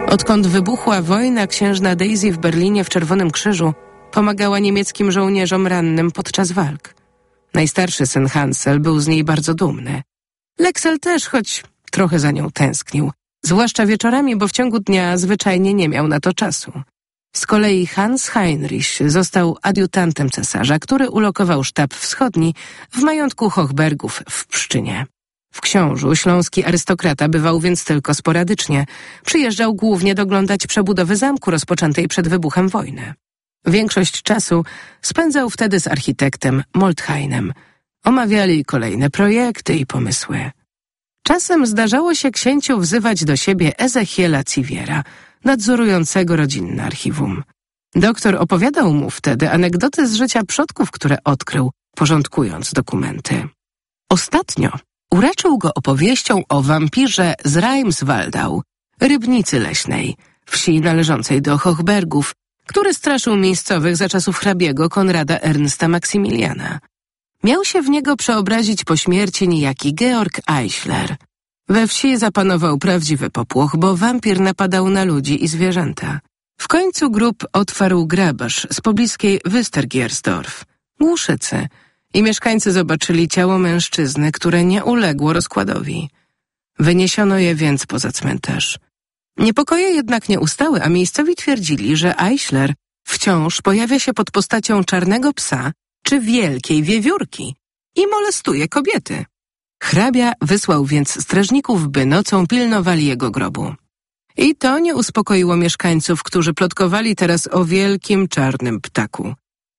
Odkąd wybuchła wojna, księżna Daisy w Berlinie w Czerwonym Krzyżu pomagała niemieckim żołnierzom rannym podczas walk. Najstarszy syn Hansel był z niej bardzo dumny. Lexel też, choć trochę za nią tęsknił. Zwłaszcza wieczorami, bo w ciągu dnia zwyczajnie nie miał na to czasu. Z kolei Hans Heinrich został adiutantem cesarza, który ulokował sztab wschodni w majątku Hochbergów w Pszczynie. W Książu śląski arystokrata bywał więc tylko sporadycznie. Przyjeżdżał głównie doglądać przebudowy zamku rozpoczętej przed wybuchem wojny. Większość czasu spędzał wtedy z architektem Molthainem. Omawiali kolejne projekty i pomysły. Czasem zdarzało się księciu wzywać do siebie Ezechiela Civiera, nadzorującego rodzinne archiwum. Doktor opowiadał mu wtedy anegdoty z życia przodków, które odkrył, porządkując dokumenty. Ostatnio uraczył go opowieścią o wampirze z Reimswaldau, rybnicy leśnej, wsi należącej do Hochbergów, który straszył miejscowych za czasów hrabiego Konrada Ernsta Maksymiliana. Miał się w niego przeobrazić po śmierci niejaki Georg Eichler. We wsi zapanował prawdziwy popłoch, bo wampir napadał na ludzi i zwierzęta. W końcu grób otwarł grabarz z pobliskiej Wystergiersdorf, Głuszycy, i mieszkańcy zobaczyli ciało mężczyzny, które nie uległo rozkładowi. Wyniesiono je więc poza cmentarz. Niepokoje jednak nie ustały, a miejscowi twierdzili, że Eichler wciąż pojawia się pod postacią czarnego psa czy wielkiej wiewiórki i molestuje kobiety. Hrabia wysłał więc strażników, by nocą pilnowali jego grobu. I to nie uspokoiło mieszkańców, którzy plotkowali teraz o wielkim czarnym ptaku.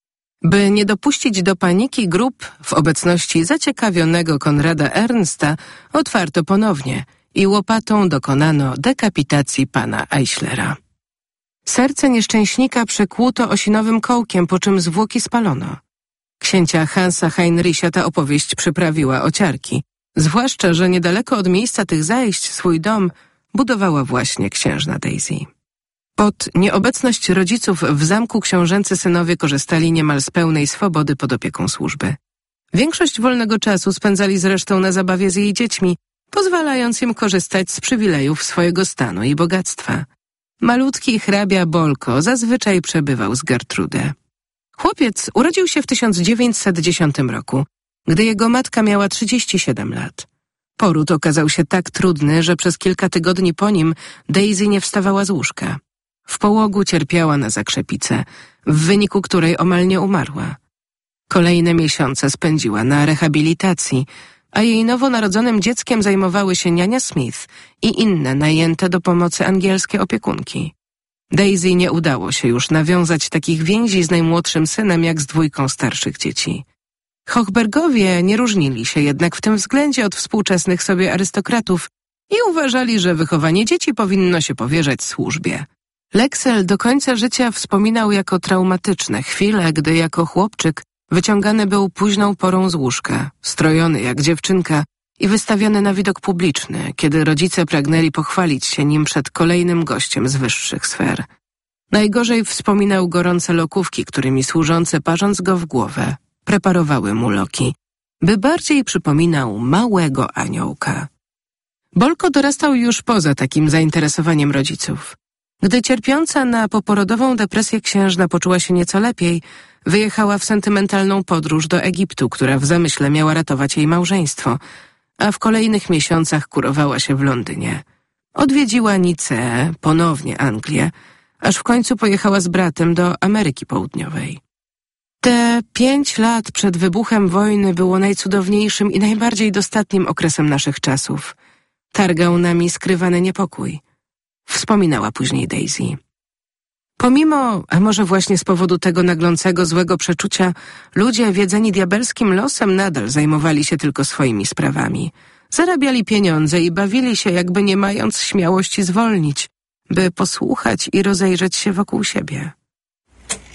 By nie dopuścić do paniki grób, w obecności zaciekawionego Konrada Ernsta otwarto ponownie i łopatą dokonano dekapitacji pana Eichlera. Serce nieszczęśnika przekłuto osinowym kołkiem, po czym zwłoki spalono. Księcia Hansa Heinricha ta opowieść przyprawiła o ciarki, zwłaszcza że niedaleko od miejsca tych zajść swój dom budowała właśnie księżna Daisy. Pod nieobecność rodziców w zamku książęcy synowie korzystali niemal z pełnej swobody pod opieką służby. Większość wolnego czasu spędzali zresztą na zabawie z jej dziećmi, pozwalając im korzystać z przywilejów swojego stanu i bogactwa. Malutki hrabia Bolko zazwyczaj przebywał z Gertrude. Chłopiec urodził się w 1910 roku, gdy jego matka miała 37 lat. Poród okazał się tak trudny, że przez kilka tygodni po nim Daisy nie wstawała z łóżka. W połogu cierpiała na zakrzepicę, w wyniku której omal nie umarła. Kolejne miesiące spędziła na rehabilitacji, a jej nowonarodzonym dzieckiem zajmowały się niania Smith i inne najęte do pomocy angielskie opiekunki. Daisy nie udało się już nawiązać takich więzi z najmłodszym synem jak z dwójką starszych dzieci. Hochbergowie nie różnili się jednak w tym względzie od współczesnych sobie arystokratów i uważali, że wychowanie dzieci powinno się powierzać służbie. Lexel do końca życia wspominał jako traumatyczne chwile, gdy jako chłopczyk wyciągany był późną porą z łóżka, strojony jak dziewczynka i wystawiony na widok publiczny, kiedy rodzice pragnęli pochwalić się nim przed kolejnym gościem z wyższych sfer. Najgorzej wspominał gorące lokówki, którymi służące, parząc go w głowę, preparowały mu loki, by bardziej przypominał małego aniołka. Bolko dorastał już poza takim zainteresowaniem rodziców. Gdy cierpiąca na poporodową depresję księżna poczuła się nieco lepiej, wyjechała w sentymentalną podróż do Egiptu, która w zamyśle miała ratować jej małżeństwo, a w kolejnych miesiącach kurowała się w Londynie. Odwiedziła Niceę, ponownie Anglię, aż w końcu pojechała z bratem do Ameryki Południowej. Te 5 lat przed wybuchem wojny było najcudowniejszym i najbardziej dostatnim okresem naszych czasów. Targał nami skrywany niepokój. Wspominała później Daisy. Pomimo, a może właśnie z powodu tego naglącego złego przeczucia, ludzie wiedzeni diabelskim losem nadal zajmowali się tylko swoimi sprawami. Zarabiali pieniądze i bawili się, jakby nie mając śmiałości zwolnić, by posłuchać i rozejrzeć się wokół siebie.